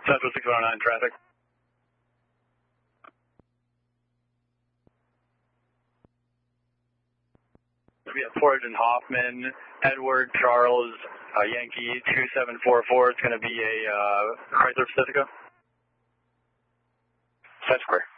Central 609 traffic. We have Forge and Hoffman, Edward, Charles, Yankee 2744. It's going to be a Chrysler Pacifica. That's square.